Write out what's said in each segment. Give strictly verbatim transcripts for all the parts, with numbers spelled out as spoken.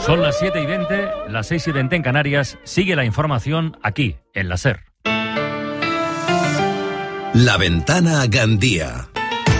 Son las siete y veinte, las seis y veinte en Canarias. Sigue la información aquí, en la SER. La Ventana a Gandía.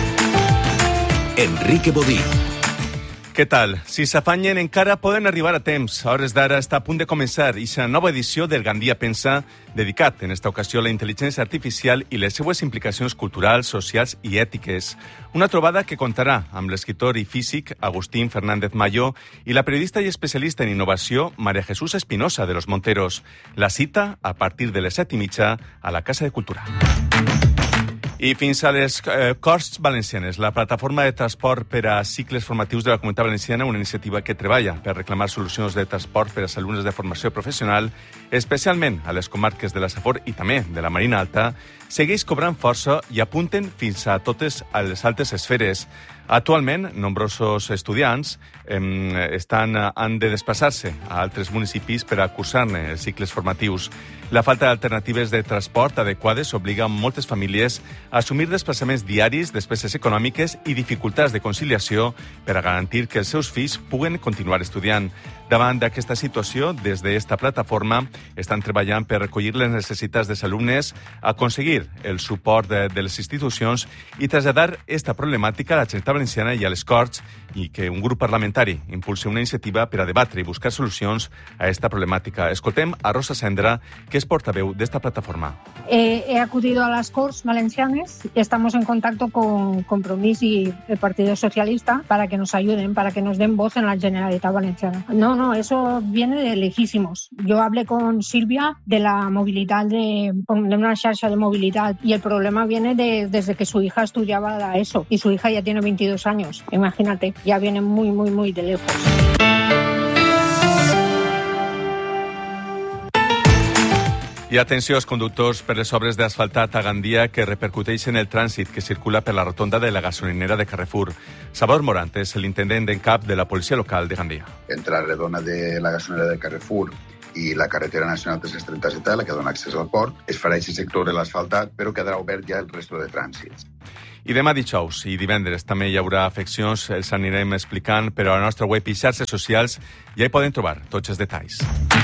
Enrique Bodí. Què tal? Si s'afanyen encara poden arribar a temps. A hores d'ara està a punt de començar aquesta nova edició del Gandia Pensa, dedicat en esta ocasió a la intel·ligència artificial i les seues implicacions culturals, socials i ètiques. Una trobada que contarà amb l'escriptor i físic Agustín Fernández Mayo i la periodista i especialista en innovació María Jesús Espinosa de los Monteros. La cita a partir de les set i mitja a la Casa de Cultura. I fins a les eh, Corts Valencianes, la plataforma de transport per a cicles formatius de la Comunitat Valenciana, una iniciativa que treballa per reclamar solucions de transport per als alumnes de formació professional, especialment a les comarques de la Safor i també de la Marina Alta, segueix cobrant força i apunten fins a totes les altes esferes. Actualment, nombrosos estudiants eh, estan, han de desplaçar-se a altres municipis per a cursar-ne els cicles formatius. La falta d'alternatives de transport adequades obliga a moltes famílies a assumir desplaçaments diaris, despeses econòmiques i dificultats de conciliació per a garantir que els seus fills puguen continuar estudiant. Davant d'aquesta situació, des d'esta plataforma estan treballant per recollir les necessitats dels alumnes, aconseguir el suport de, de les institucions i traslladar esta problemàtica a la Generalitat Valenciana i a les Corts, i que un grup parlamentari impulsi una iniciativa per a debatre i buscar solucions a esta problemàtica. Escoltem a Rosa Sendra, que es portaveu d'esta plataforma. Eh, he acudido a las Corts Valencianes y estamos en contacto con Compromís y el Partido Socialista para que nos ayuden, para que nos den voz en la Generalitat Valenciana. No, no, eso viene de lejísimos. Yo hablé con Silvia de la movilidad, de, de una xarxa de movilidad, y el problema viene de, desde que su hija estudiaba la ESO y su hija ya tiene veintidós años. Imagínate, ya viene muy, muy, muy de lejos. I atenció als conductors per les obres d'asfaltat a Gandia que repercuteixen el trànsit que circula per la rotonda de la gasolinera de Carrefour. Salvador Morantes, l'intendent en cap de la policia local de Gandia. Entre la redona de la gasolinera de Carrefour i la carretera nacional tres-cents trenta-set, la que dona accés al port, es farà aquest sector de l'asfaltat, però quedarà obert ja el resto de trànsits. I demà dijous i divendres també hi haurà afeccions, els anirem explicant, però a la nostra web i xarxes socials ja hi poden trobar tots els detalls.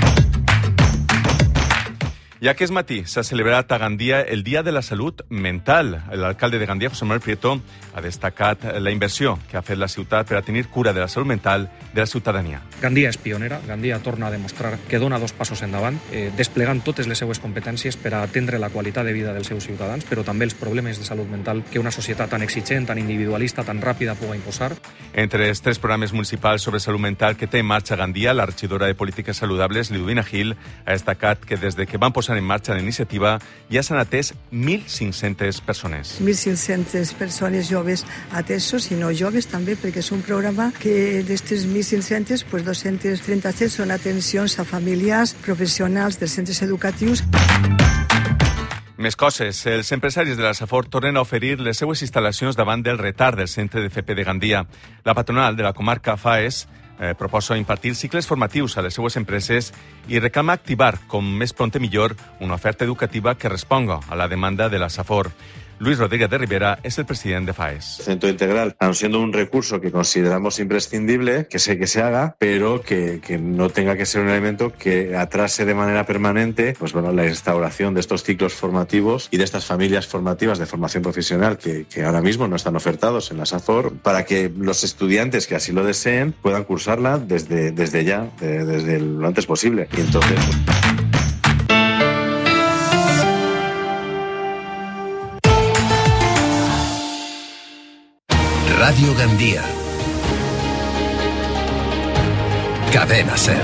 I aquest matí s'ha celebrat a Gandia el Dia de la Salut Mental. L'alcalde de Gandia, José Manuel Prieto, ha destacat la inversió que ha fet la ciutat per a tenir cura de la salut mental de la ciutadania. Gandia és pionera, Gandia torna a demostrar que dona dos passos endavant, eh, desplegant totes les seues competències per a atendre la qualitat de vida dels seus ciutadans, però també els problemes de salut mental que una societat tan exigent, tan individualista, tan ràpida puga imposar. Entre els tres programes municipals sobre salut mental que té en marxa Gandia, la regidora de Polítiques Saludables, Liduvina Gil, ha destacat que des de que van posar en marxa la iniciativa ja s'han atès mil cinc-centes persones. mil cinc-centes persones joves atesos i no joves també, perquè és un programa que d'aquestes mil cinc-centes, pues dos-cents trenta-set són atencions a familiars, professionals dels centres educatius. Més coses. Els empresaris de la Safor tornen a oferir les seues instal·lacions davant del retard del centre de F P de Gandia. La patronal de la comarca FAES Eh, proposa impartir cicles formatius a les seues empreses i reclama activar, com més pront millor, una oferta educativa que responga a la demanda de la Safor. Luis Rodríguez de Rivera es el presidente de FAES. El centro integral, aun siendo un recurso que consideramos imprescindible, que sé que se haga, pero que, que no tenga que ser un elemento que atrase de manera permanente pues bueno, la instauración de estos ciclos formativos y de estas familias formativas de formación profesional que, que ahora mismo no están ofertados en la SAFOR, para que los estudiantes que así lo deseen puedan cursarla desde, desde ya, de, desde lo antes posible. Y entonces... Radio Gandía. Cadena SER.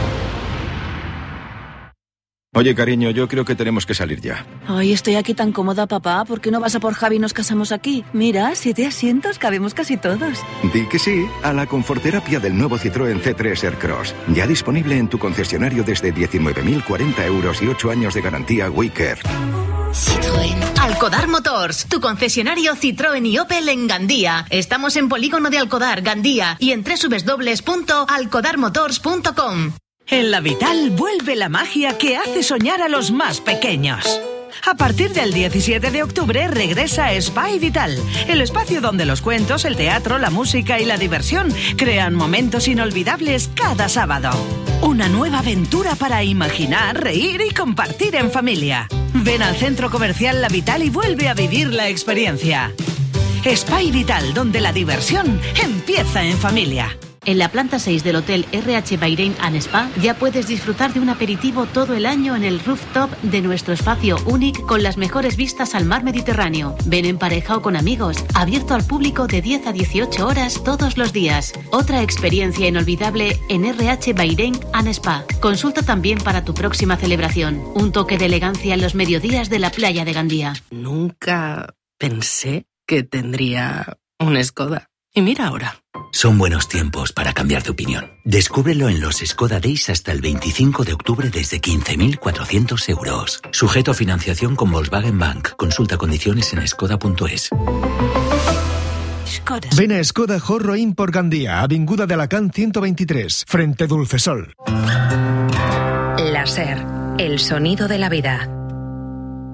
Oye, cariño, yo creo que tenemos que salir ya. Ay, estoy aquí tan cómoda, papá. ¿Por qué no vas a por Javi y nos casamos aquí? Mira, siete asientos, cabemos casi todos. Di que sí a la conforterapia del nuevo Citroën C tres Aircross. Ya disponible en tu concesionario desde diecinueve mil cuarenta euros y ocho años de garantía WeCare. Citroën. Alcodar Motors, tu concesionario Citroën y Opel en Gandía. Estamos en Polígono de Alcodar, Gandía, y en doble u doble u doble u punto alcodar motors punto com. En La Vital vuelve la magia que hace soñar a los más pequeños. A partir del diecisiete de octubre regresa Spa y Vital, el espacio donde los cuentos, el teatro, la música y la diversión crean momentos inolvidables cada sábado. Una nueva aventura para imaginar, reír y compartir en familia. Ven al Centro Comercial La Vital y vuelve a vivir la experiencia. Spa y Vital, donde la diversión empieza en familia. En la planta seis del Hotel R H Bahrein and Spa ya puedes disfrutar de un aperitivo todo el año en el rooftop de nuestro espacio único con las mejores vistas al mar Mediterráneo. Ven en pareja o con amigos, abierto al público de diez a dieciocho horas todos los días. Otra experiencia inolvidable en R H Bahrein and Spa. Consulta también para tu próxima celebración. Un toque de elegancia en los mediodías de la playa de Gandía. Nunca pensé que tendría un Skoda. Y mira ahora. Son buenos tiempos para cambiar de opinión. Descúbrelo en los Skoda Days hasta el veinticinco de octubre desde quince mil cuatrocientos euros. Sujeto a financiación con Volkswagen Bank. Consulta condiciones en skoda punto es. Skoda. Ven a Skoda Horro Import Gandía, Avinguda de Alacant ciento veintitrés, frente Dulcesol. La SER, el sonido de la vida.